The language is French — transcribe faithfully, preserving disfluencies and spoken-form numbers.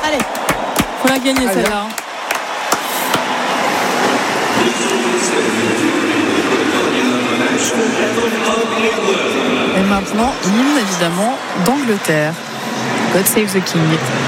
Allez, faut la gagner Allez, celle-là. Et maintenant, l'hymne évidemment d'Angleterre. God Save the King.